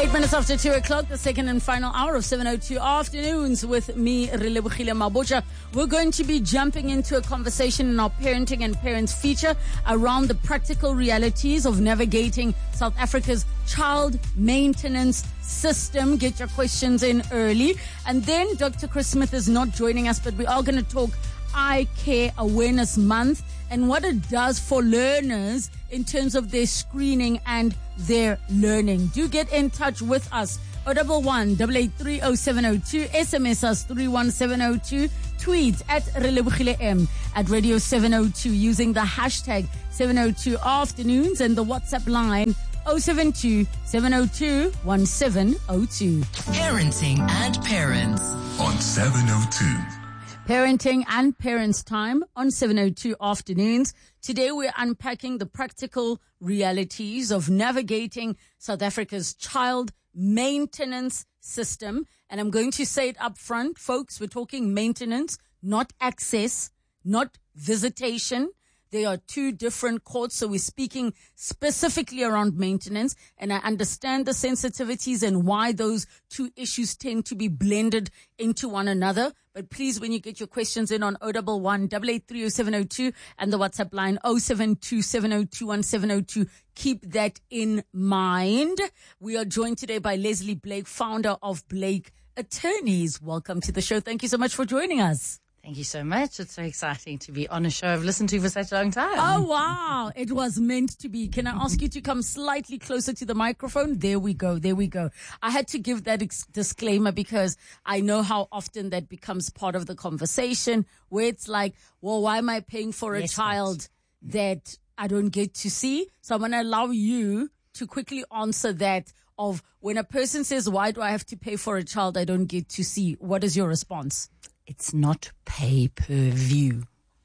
8 minutes after 2 o'clock, the second and final hour of 7:02 afternoons with me, Relebogile Mabotja. We're going to be jumping into a conversation in our parenting and parents feature around the practical realities of navigating South Africa's child maintenance system. Get your questions in early. And then Dr. Chris Smith is not joining us, but we are going to talk Eye Care Awareness Month and what it does for learners in terms of their screening and their learning. Do get in touch with us. 011-883-0702. SMS us 31702. Tweet at Relebogile M at Radio 702 using the hashtag 702 afternoons and the WhatsApp line 072-702-1702. Parenting and Parents on 702. Parenting and Parents Time on 702 afternoons. Today we're unpacking the practical realities of navigating South Africa's child maintenance system. And I'm going to say it up front, folks, we're talking maintenance, not access, not visitation. They are two different courts, so we're speaking specifically around maintenance, and I understand the sensitivities and why those two issues tend to be blended into one another. But please, when you get your questions in on 011-883-0702 and the WhatsApp line 072-702-1702, keep that in mind. We are joined today by Leslie Blake, founder of Blake Attorneys. Welcome to the show. Thank you so much for joining us. Thank you so much. It's so exciting to be on a show I've listened to for such a long time. Oh, wow. It was meant to be. Can I ask you to come slightly closer to the microphone? There we go. There we go. I had to give that disclaimer because I know how often that becomes part of the conversation where it's like, well, why am I paying for a child that I don't get to see? So I'm going to allow you to quickly answer that of when a person says, why do I have to pay for a child I don't get to see? What is your response? It's not pay-per-view.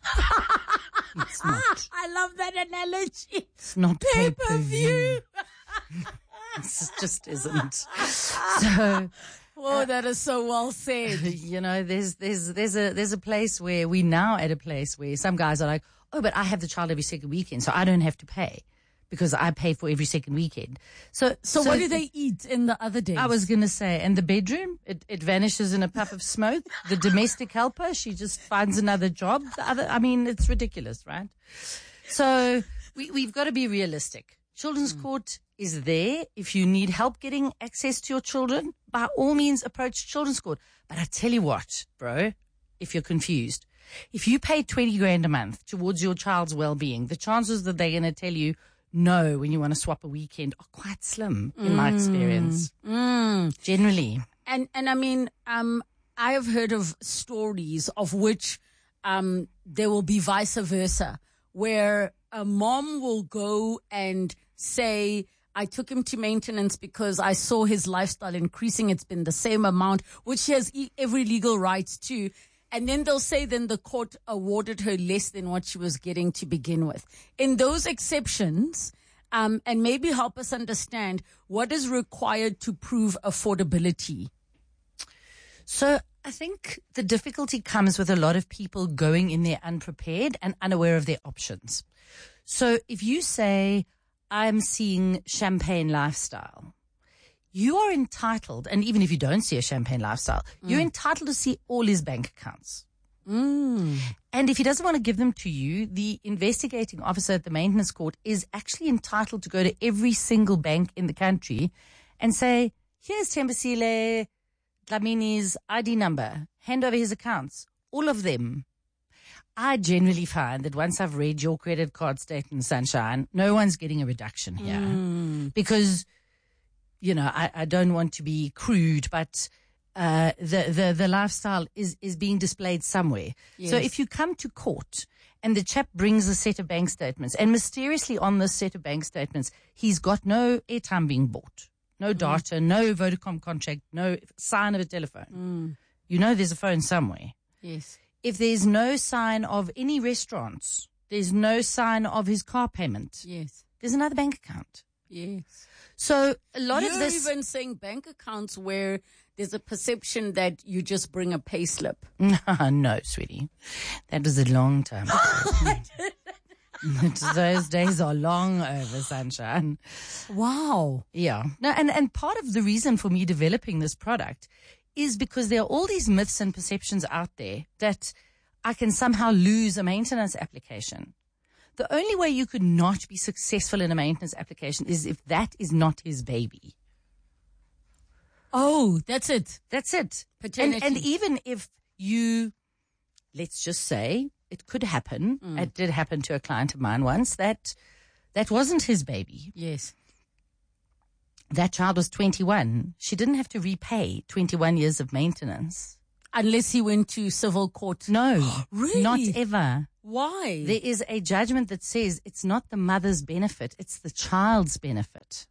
It's not. I love that analogy. It's not Pay-per-view. It just isn't. So, whoa, that is so well said. You know, there's a place where we now at a place where some guys are like, oh, but I have the child every second weekend, so I don't have to pay because I pay for every second weekend. So what do they eat in the other days? I was going to say, and the bedroom, it vanishes in a puff of smoke. The domestic helper, she just finds another job. It's ridiculous, right? So we've got to be realistic. Children's Court is there. If you need help getting access to your children, by all means approach Children's Court. But I tell you what, bro, if you're confused, if you pay 20 grand a month towards your child's well-being, the chances that they're going to tell you no when you want to swap a weekend are quite slim in my experience. Generally. And I mean, I have heard of stories of which there will be vice versa, where a mom will go and say, I took him to maintenance because I saw his lifestyle increasing. It's been the same amount, which she has every legal right to. And then they'll say then the court awarded her less than what she was getting to begin with. In those exceptions, and maybe help us understand what is required to prove affordability. So I think the difficulty comes with a lot of people going in there unprepared and unaware of their options. So if you say, I'm seeing Champagne Lifestyle, you are entitled, and even if you don't see a Champagne Lifestyle, you're entitled to see all his bank accounts. And if he doesn't want to give them to you, the investigating officer at the maintenance court is actually entitled to go to every single bank in the country and say, here's Thembisile Dlamini's ID number, hand over his accounts, all of them. I generally find that once I've read your credit card statement, Sunshine, no one's getting a reduction here because, you know, I don't want to be crude, but the lifestyle is being displayed somewhere. Yes. So if you come to court and the chap brings a set of bank statements and mysteriously on this set of bank statements, he's got no airtime being bought, no data, no Vodacom contract, no sign of a telephone. You know there's a phone somewhere. Yes. If there's no sign of any restaurants, there's no sign of his car payment. Yes. There's another bank account. Yes. So a lot You're of this. You're even saying bank accounts where there's a perception that you just bring a payslip. No, sweetie. That was a long time ago. Those days are long over, sunshine. Wow. Yeah. No, and part of the reason for me developing this product is because there are all these myths and perceptions out there that I can somehow lose a maintenance application. The only way you could not be successful in a maintenance application is if that is not his baby. Oh, that's it. That's it. Paternity. And even if you, let's just say, it could happen. It did happen to a client of mine once that wasn't his baby. Yes. That child was 21. She didn't have to repay 21 years of maintenance. Unless he went to civil court. No. Really? Not ever. Why? There is a judgment that says it's not the mother's benefit, it's the child's benefit.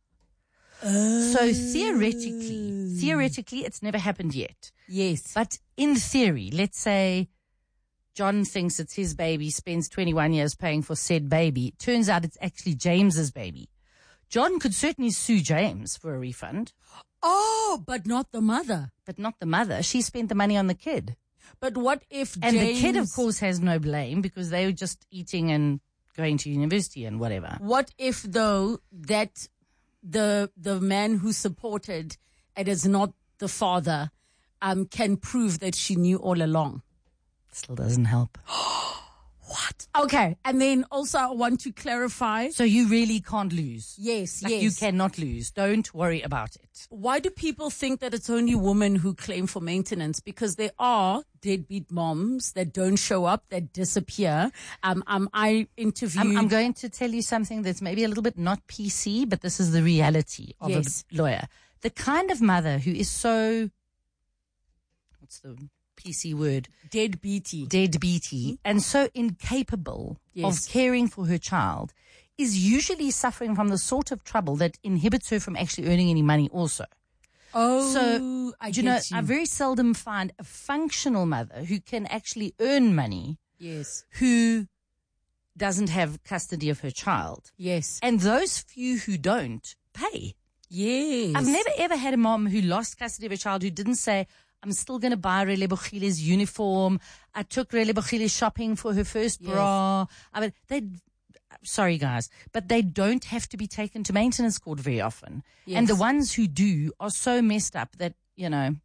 So theoretically, it's never happened yet. Yes. But in theory, let's say John thinks it's his baby, spends 21 years paying for said baby. Turns out it's actually James's baby. John could certainly sue James for a refund. Oh, but not the mother. But not the mother. She spent the money on the kid. But what if And James... the kid, of course, has no blame because they were just eating and going to university and whatever. What if, though, that the man who supported it is not the father can prove that she knew all along? Still doesn't help. What? Okay. And then also I want to clarify. So you really can't lose. Yes, Like yes. you cannot lose. Don't worry about it. Why do people think that it's only women who claim for maintenance? Because there are deadbeat moms that don't show up, that disappear. I interviewed... I'm going to tell you something that's maybe a little bit not PC, but this is the reality of Yes. a lawyer. The kind of mother who is so, what's the PC word? Deadbeaty, and so incapable Yes. of caring for her child is usually suffering from the sort of trouble that inhibits her from actually earning any money also. Oh, So, I do you know, get you. I very seldom find a functional mother who can actually earn money Yes, who doesn't have custody of her child. yes, And those few who don't pay. yes. I've never ever had a mom who lost custody of a child who didn't say, I'm still going to buy Relebogile's uniform. I took Relebogile shopping for her first Yes. bra. I mean, sorry guys, but they don't have to be taken to maintenance court very often. Yes. And the ones who do are so messed up that, you know,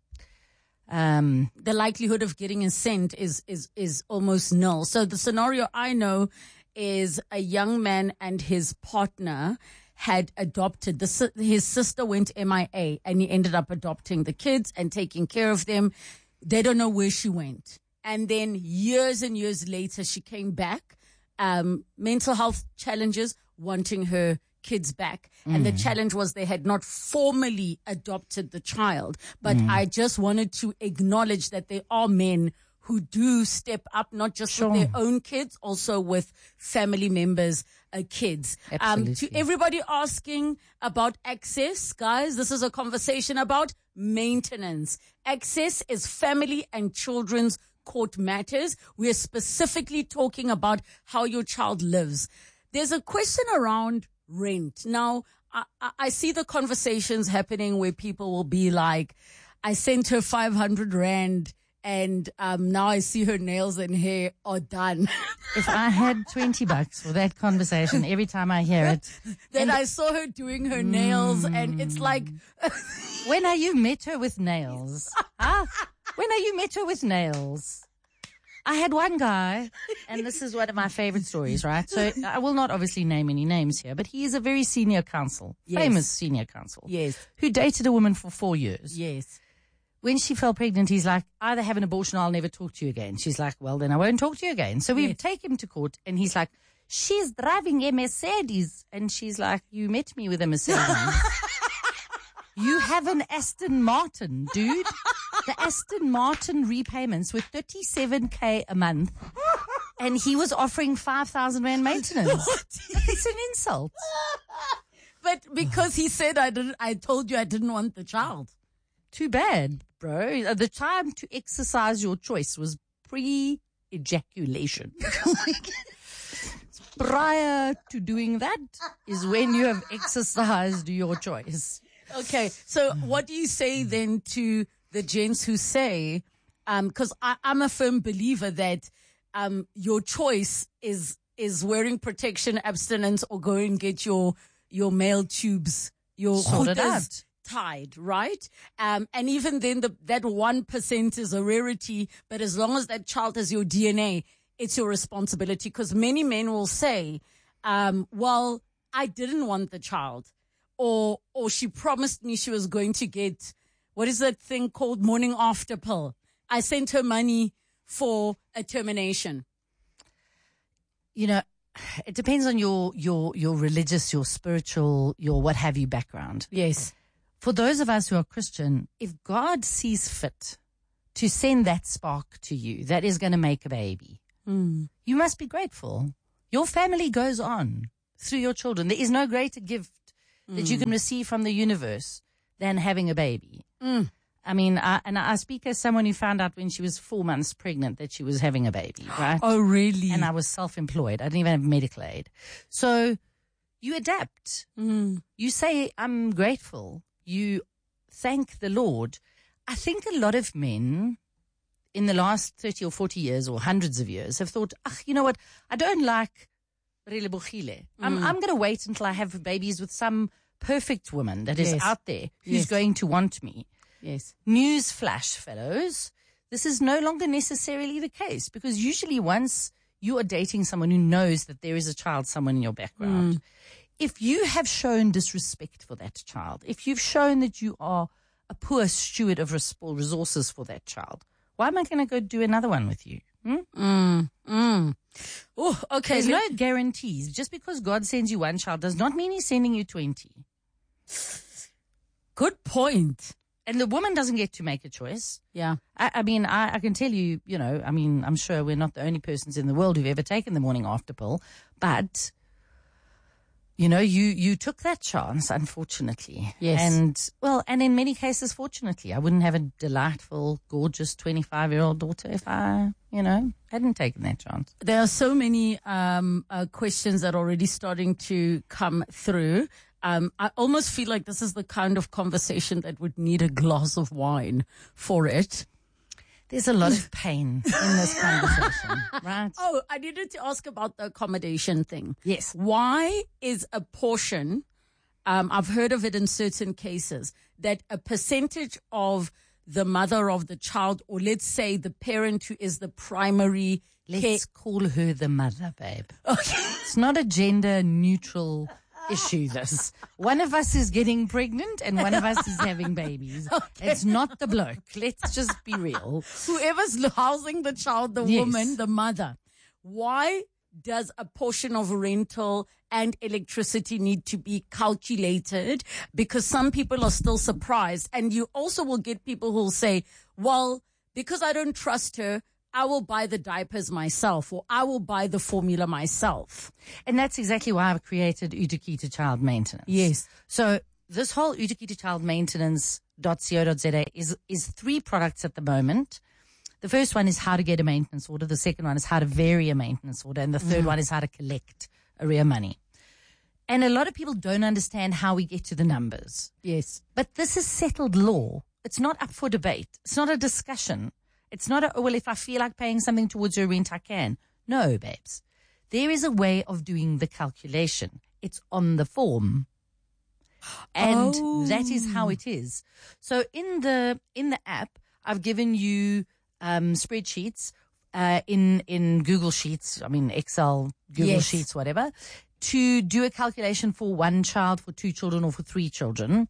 The likelihood of getting a cent is almost nil. So the scenario I know is a young man and his partner had adopted his sister went MIA and he ended up adopting the kids and taking care of them. They don't know where she went. And then years and years later, she came back, mental health challenges, wanting her kids back. And the challenge was they had not formally adopted the child. But I just wanted to acknowledge that there are men who do step up, not just with their own kids, also with family members' kids. Absolutely. To everybody asking about access, guys, this is a conversation about maintenance. Access is family and children's court matters. We're specifically talking about how your child lives. There's a question around rent. Now, I see the conversations happening where people will be like, I sent her 500 Rand and now I see her nails and hair are done. if I had $20 for that conversation every time I hear it, Then I saw her doing her nails and it's like, when are you met her with nails? Huh? When are you met her with nails? I had one guy, and this is one of my favorite stories, right? So I will not obviously name any names here, but he is a very senior counsel, Yes. famous senior counsel, yes, who dated a woman for 4 years. yes. When she fell pregnant, he's like, either have an abortion or I'll never talk to you again. She's like, well, then I won't talk to you again. So we Yes. take him to court, and he's like, she's driving a Mercedes. And she's like, you met me with a Mercedes. You have an Aston Martin, dude. The Aston Martin repayments were 37K a month, and he was offering 5,000 Rand maintenance. It's an insult. But because he said I told you I didn't want the child. Too bad, bro. The time to exercise your choice was pre-ejaculation. Prior to doing that is when you have exercised your choice. Okay, so what do you say then to the gents who say, because I'm a firm believer that your choice is is wearing protection, abstinence, or go and get your male tubes, your Sorted chutas out. tied, right? And even then, that 1% is a rarity. But as long as that child has your DNA, it's your responsibility. Because many men will say, well, I didn't want the child, or she promised me she was going to get, what is that thing called, morning after pill? I sent her money for a termination. You know, it depends on your religious, your spiritual, your what have you background. Yes. For those of us who are Christian, if God sees fit to send that spark to you that is going to make a baby, you must be grateful. Your family goes on through your children. There is no greater gift that you can receive from the universe than having a baby. I mean, I speak as someone who found out when she was 4 months pregnant that she was having a baby, right? Oh, really? And I was self-employed. I didn't even have medical aid. So you adapt. You say, I'm grateful. You thank the Lord. I think a lot of men in the last 30 or 40 years or hundreds of years have thought, you know what? I don't like Relebogile. I'm going to wait until I have babies with some perfect woman that is out there who's going to want me. Yes. Newsflash, fellows. This is no longer necessarily the case, because usually once you are dating someone who knows that there is a child somewhere in your background, if you have shown disrespect for that child, if you've shown that you are a poor steward of resources for that child, why am I going to go do another one with you? Oh, okay. There's no guarantees. Just because God sends you one child does not mean he's sending you 20. Good point. And the woman doesn't get to make a choice. Yeah. I mean, I can tell you, I mean, I'm sure we're not the only persons in the world who've ever taken the morning after pill, but, you took that chance, unfortunately. Yes. And in many cases, fortunately, I wouldn't have a delightful, gorgeous 25-year-old daughter if I, hadn't taken that chance. There are so many questions that are already starting to come through. I almost feel like this is the kind of conversation that would need a glass of wine for it. There's a lot of pain in this conversation, right? Oh, I needed to ask about the accommodation thing. Yes. Why is a portion, I've heard of it in certain cases, that a percentage of the mother of the child, or let's say the parent who is the primary Let's call her the mother, babe. Okay. It's not a gender neutral issue, this. One of us is getting pregnant and one of us is having babies. Okay. It's not the bloke. Let's just be real. Whoever's housing the child, the woman, the mother. Why does a portion of rental and electricity need to be calculated? Because some people are still surprised. And you also will get people who will say, well, because I don't trust her, I will buy the diapers myself, or I will buy the formula myself. And that's exactly why I've created Utakita Child Maintenance. Yes. So this whole Utakita Child Maintenance.co.za is 3 products at the moment. The first one is how to get a maintenance order. The second one is how to vary a maintenance order. And the third one is how to collect arrear money. And a lot of people don't understand how we get to the numbers. Yes. But this is settled law. It's not up for debate. It's not a discussion. It's not if I feel like paying something towards your rent, I can. No, babes. There is a way of doing the calculation. It's on the form. And that is how it is. So in the app, I've given you spreadsheets in Google Sheets, Excel, Google Sheets, whatever, to do a calculation for 1 child, for 2 children, or for 3 children.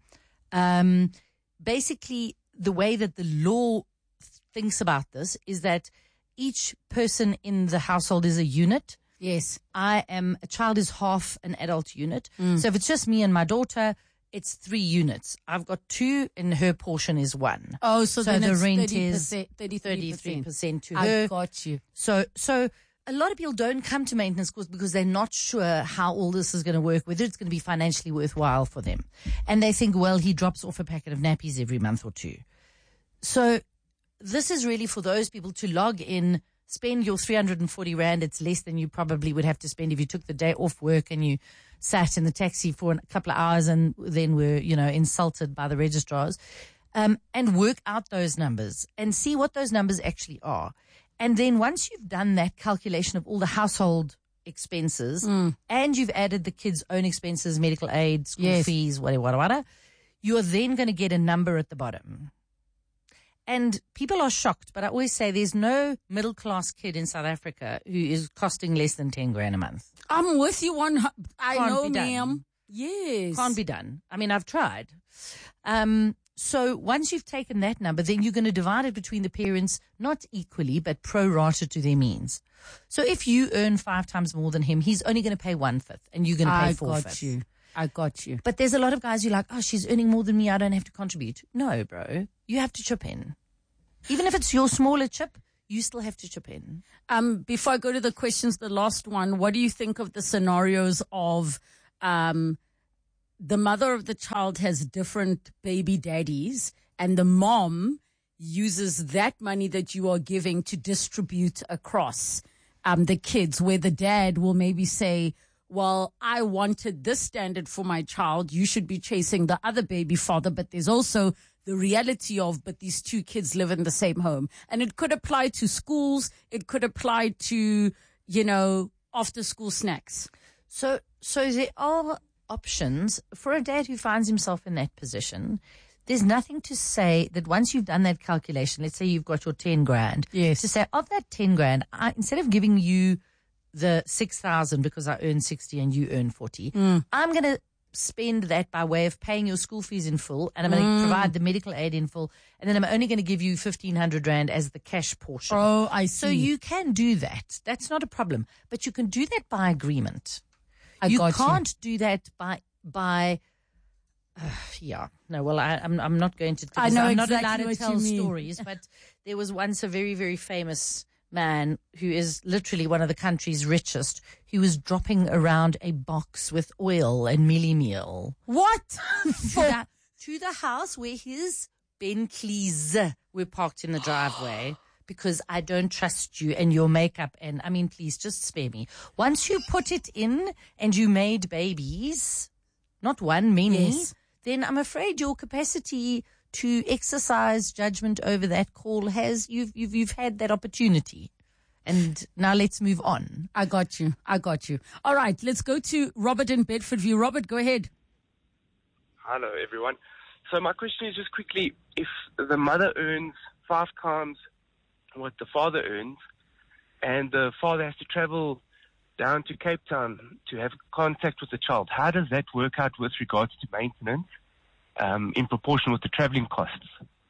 Basically, the way that the law thinks about this is that each person in the household is a unit. Yes. A child is half an adult unit. So if it's just me and my daughter, it's 3 units. I've got 2 and her portion is 1. Oh, so then the it's rent 30%, is 33% to her. I got you. So a lot of people don't come to maintenance course because they're not sure how all this is going to work, whether it's going to be financially worthwhile for them. And they think, well, he drops off a packet of nappies every month or 2. So this is really for those people to log in, spend your 340 Rand. It's less than you probably would have to spend if you took the day off work and you sat in the taxi for a couple of hours and then were, insulted by the registrars, and work out those numbers and see what those numbers actually are. And then once you've done that calculation of all the household expenses and you've added the kids' own expenses, medical aid, school fees, whatever, you are then going to get a number at the bottom. And people are shocked, but I always say there's no middle-class kid in South Africa who is costing less than 10 grand a month. I'm with you on. I Can't know, be done. ma'am. Yes. Can't be done. I mean, I've tried. So once you've taken that number, then you're going to divide it between the parents, not equally, but pro rata to their means. So if you earn 5 times more than him, he's only going to pay 1/5 and you're going to pay 4/5. I got you. But there's a lot of guys who are like, oh, she's earning more than me, I don't have to contribute. No, bro. You have to chip in. Even if it's your smaller chip, you still have to chip in. Before I go to the questions, the last one, what do you think of the scenarios of the mother of the child has different baby daddies and the mom uses that money that you are giving to distribute across the kids, where the dad will maybe say, well, I wanted this standard for my child. You should be chasing the other baby father. But there's also the reality of, but these 2 kids live in the same home. And it could apply to schools. It could apply to, after school snacks. So there are options for a dad who finds himself in that position. There's nothing to say that once you've done that calculation, let's say you've got your 10 grand. Yes. To say, of that 10 grand, instead of giving you the 6,000 because I earn 60 and you earn 40, I'm going to spend that by way of paying your school fees in full, and I'm going to provide the medical aid in full, and then I'm only going to give you 1,500 rand as the cash portion. Oh, I see. So you can do that. That's not a problem. But you can do that by agreement. You can't do that by I'm not going to. I know I'm exactly not allowed to what tell you mean. stories, but there was once a very, very famous man who is literally one of the country's richest, who was dropping around a box with oil and mealie meal. What? to the house where his Bentleys were parked in the driveway. Because I don't trust you and your makeup. And I mean, please just spare me. Once you put it in and you made babies, not one, many, then I'm afraid your capacity to exercise judgment over that call you've had that opportunity. And now let's move on. I got you. All right, let's go to Robert in Bedfordview. Robert, go ahead. Hello, everyone. So my question is just quickly, if the mother earns 5 times what the father earns, and the father has to travel down to Cape Town to have contact with the child, how does that work out with regards to maintenance in proportion with the traveling costs?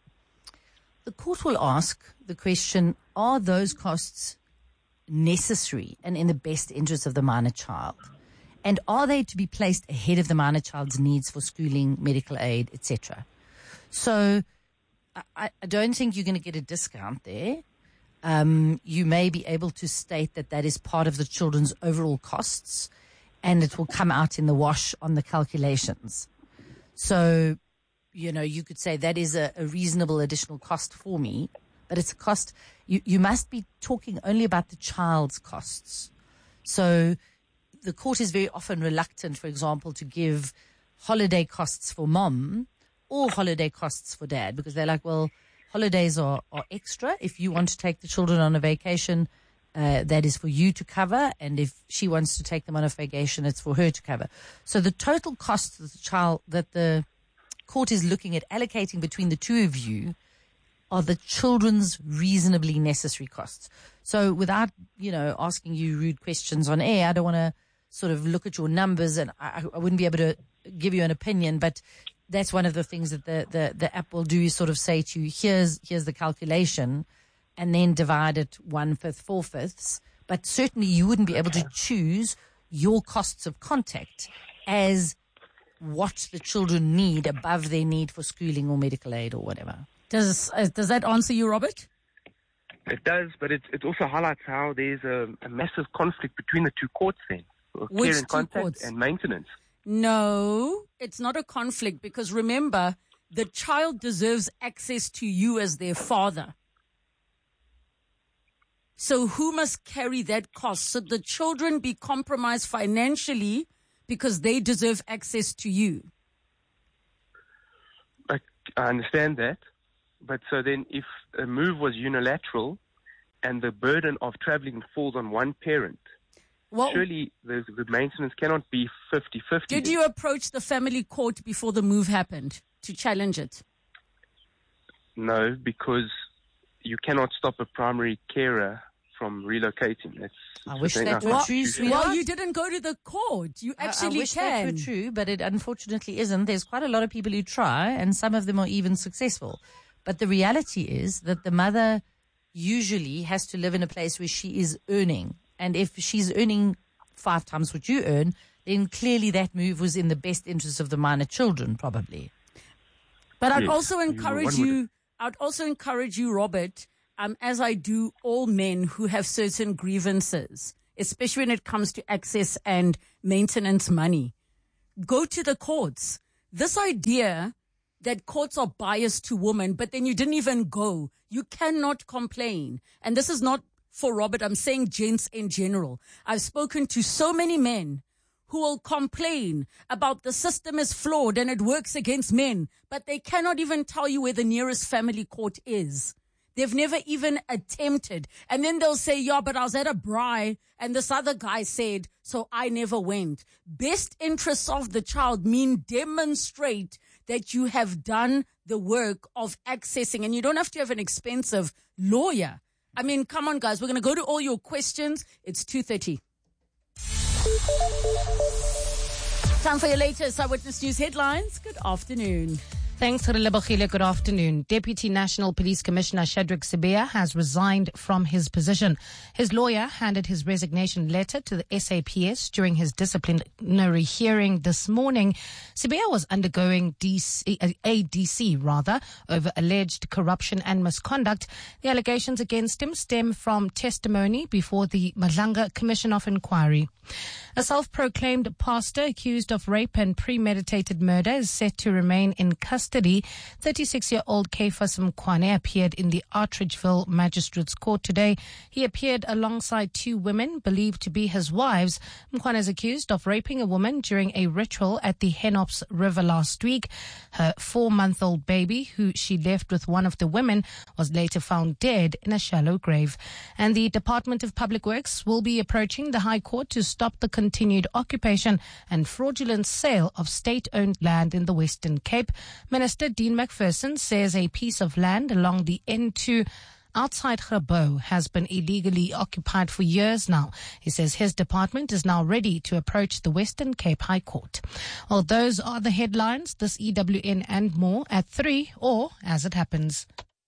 The court will ask the question, are those costs necessary and in the best interest of the minor child? And are they to be placed ahead of the minor child's needs for schooling, medical aid, etc.? So I don't think you're going to get a discount there. You may be able to state that is part of the children's overall costs, and it will come out in the wash on the calculations. So, you could say that is a reasonable additional cost for me, but it's a cost. You must be talking only about the child's costs. So the court is very often reluctant, for example, to give holiday costs for mom or holiday costs for dad, because they're like, well, holidays are extra. If you want to take the children on a vacation, that is for you to cover. And if she wants to take them on a vacation, it's for her to cover. So the total cost of the child that the court is looking at allocating between the two of you are the children's reasonably necessary costs. So without, asking you rude questions on air, I don't want to sort of look at your numbers, and I wouldn't be able to give you an opinion, but that's one of the things that the app will do, is sort of say to you, here's the calculation, and then divide it 1/5, 4/5. But certainly you wouldn't be able to choose your costs of contact as what the children need above their need for schooling or medical aid or whatever. Does that answer you, Robert? It does, but it also highlights how there's a massive conflict between the two courts then. Which care and two contact courts? And maintenance. No, it's not a conflict, because remember, the child deserves access to you as their father. So who must carry that cost? So the children be compromised financially because they deserve access to you. I understand that. But so then if a move was unilateral and the burden of traveling falls on one parent, Well, surely the maintenance cannot be 50-50. did you approach the family court before the move happened to challenge it? No, because you cannot stop a primary carer from relocating. I wish that were true, sweetheart. Well, you didn't go to the court. You actually I wish can. that were true, but it unfortunately isn't. There's quite a lot of people who try, and some of them are even successful. But the reality is that the mother usually has to live in a place where she is earning. And if she's earning 5 times what you earn, then clearly that move was in the best interest of the minor children, probably. But I'd also encourage you, Robert, as I do all men who have certain grievances, especially when it comes to access and maintenance money, go to the courts. This idea that courts are biased to women, but then you didn't even go. You cannot complain. And this is not for Robert. I'm saying gents in general. I've spoken to so many men who will complain about the system is flawed and it works against men, but they cannot even tell you where the nearest family court is. They've never even attempted. And then they'll say, yeah, but I was at a braai and this other guy said, so I never went. Best interests of the child mean demonstrate that you have done the work of accessing, and you don't have to have an expensive lawyer. I mean, come on, guys. We're going to go to all your questions. It's 2:30. Time for your latest Eyewitness News headlines. Good afternoon. Thanks, Relebogile. Good afternoon. Deputy National Police Commissioner Shadrack Sibiya has resigned from his position. His lawyer handed his resignation letter to the SAPS during his disciplinary hearing this morning. Sibiya was undergoing ADC over alleged corruption and misconduct. The allegations against him stem from testimony before the Madlanga Commission of Inquiry. A self-proclaimed pastor accused of rape and premeditated murder is set to remain in custody. 36-year-old Caiphas Mkhwane appeared in the Artridgeville Magistrates Court today. He appeared alongside 2 women believed to be his wives. Mkhwane is accused of raping a woman during a ritual at the Henops River last week. Her 4-month-old baby, who she left with one of the women, was later found dead in a shallow grave. And the Department of Public Works will be approaching the High Court to stop the continued occupation and fraudulent sale of state-owned land in the Western Cape. Minister Dean McPherson says a piece of land along the N2 outside Grabouw has been illegally occupied for years now. He says his department is now ready to approach the Western Cape High Court. Well, those are the headlines. This EWN and more at 3 or as it happens.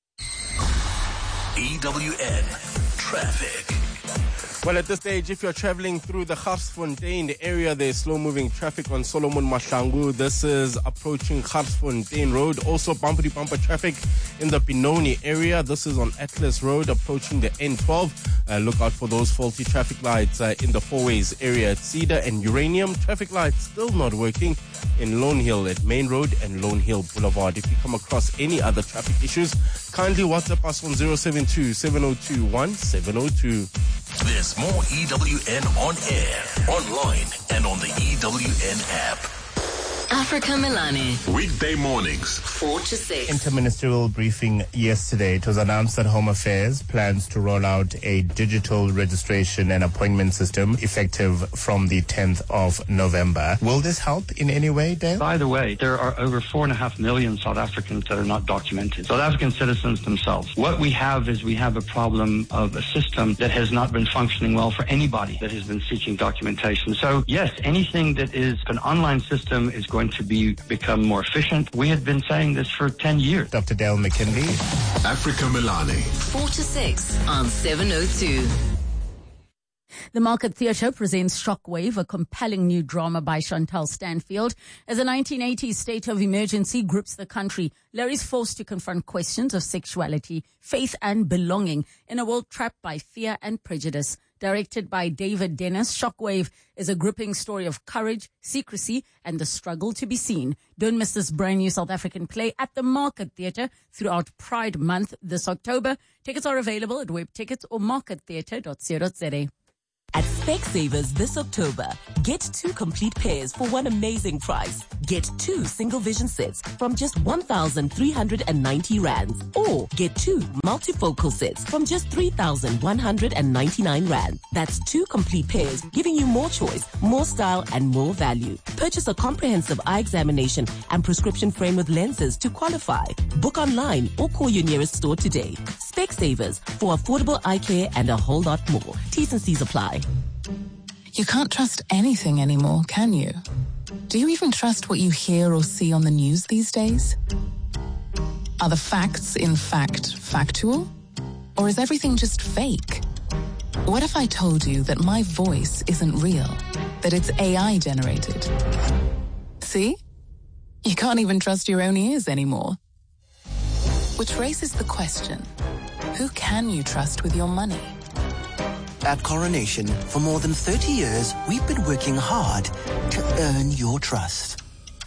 EWN Traffic. Well, at this stage, if you're traveling through the Garsfontein area, there's slow-moving traffic on Solomon Mahlangu. This is approaching Garsfontein Road. Also, bumper-to-bumper traffic in the Benoni area. This is on Atlas Road, approaching the N12. Look out for those faulty traffic lights in the Fourways area at Cedar and Uranium. Traffic lights still not working in Lone Hill at Main Road and Lone Hill Boulevard. If you come across any other traffic issues, kindly WhatsApp us on 072-7021-702. There's more EWN on air, online, and on the EWN app. Africa Milani. Weekday mornings, 4 to 6. Interministerial briefing yesterday. It was announced that Home Affairs plans to roll out a digital registration and appointment system effective from the 10th of November. Will this help in any way, Dale? By the way, there are over 4.5 million South Africans that are not documented. South African citizens themselves. What we have is we have a problem of a system that has not been functioning well for anybody that has been seeking documentation. So yes, anything that is an online system is going to become more efficient. We had been saying this for 10 years. Dr. Dale McKinley. Africa Milani. 4 to 6 on 702. The Market Theatre presents Shockwave, a compelling new drama by Chantal Stanfield. As the 1980s state of emergency grips the country, Larry's forced to confront questions of sexuality, faith and belonging in a world trapped by fear and prejudice. Directed by David Dennis, Shockwave is a gripping story of courage, secrecy, and the struggle to be seen. Don't miss this brand new South African play at the Market Theatre throughout Pride Month this October. Tickets are available at WebTickets or markettheatre.co.za. At Specsavers this October, get 2 complete pairs for one amazing price. Get 2 single vision sets from just 1,390 rands. Or get 2 multifocal sets from just 3,199 rand. That's 2 complete pairs, giving you more choice, more style, and more value. Purchase a comprehensive eye examination and prescription frame with lenses to qualify. Book online or call your nearest store today. Specsavers, for affordable eye care and a whole lot more. T's and C's apply. You can't trust anything anymore, can you? Do you even trust what you hear or see on the news these days? Are the facts, in fact, factual? Or is everything just fake? What if I told you that my voice isn't real, that it's AI generated? See? You can't even trust your own ears anymore. Which raises the question, who can you trust with your money? At Coronation, for more than 30 years, we've been working hard to earn your trust.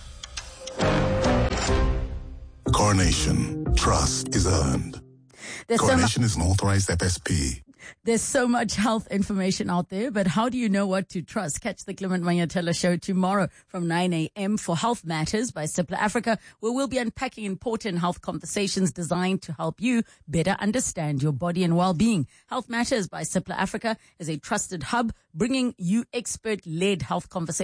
Coronation. Trust is earned. Coronation is an authorized FSP. There's so much health information out there, but how do you know what to trust? Catch the Clement Manyatela show tomorrow from 9 a.m. for Health Matters by Cipla Africa, where we'll be unpacking important health conversations designed to help you better understand your body and well-being. Health Matters by Cipla Africa is a trusted hub bringing you expert-led health conversations